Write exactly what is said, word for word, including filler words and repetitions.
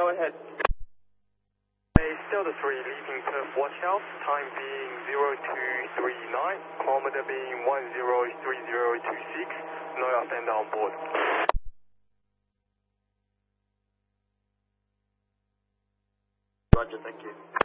go ahead. Delta three, leaving Perth Watch House, time being zero two three nine, kilometer being one zero three zero two six, no up and down board. Roger, thank you.